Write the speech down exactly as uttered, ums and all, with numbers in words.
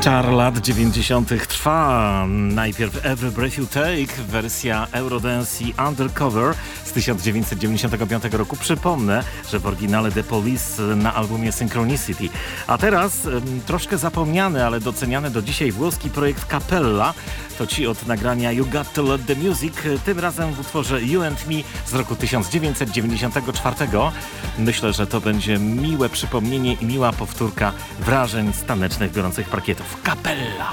Czar lat dziewięćdziesiątych trwa. Najpierw Every Breath You Take, wersja Eurodance i Undercover z tysiąc dziewięćset dziewięćdziesiątego piątego roku. Przypomnę, że w oryginale The Police na albumie Synchronicity. A teraz um, troszkę zapomniany, ale doceniany do dzisiaj włoski projekt Cappella. To ci od nagrania You Got To Let The Music, tym razem w utworze You and Me z roku tysiąc dziewięćset dziewięćdziesiątego czwartego. Myślę, że to będzie miłe przypomnienie i miła powtórka wrażeń stanecznych biorących parkietów. Cappella!